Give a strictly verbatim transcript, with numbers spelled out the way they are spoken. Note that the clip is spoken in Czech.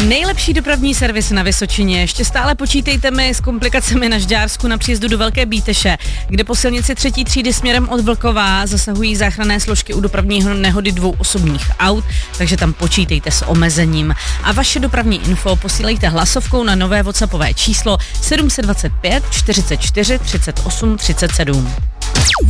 Nejlepší dopravní servis na Vysočině. Ještě stále počítejte mi s komplikacemi na Žďársku na příjezdu do Velké Bíteše, kde po silnici třetí třídy směrem od Vlková zasahují záchranné složky u dopravní nehody dvou osobních aut, takže tam počítejte s omezením. A vaše dopravní info posílejte hlasovkou na nové WhatsAppové číslo sedm set dvacet pět čtyřicet čtyři třicet osm třicet sedm.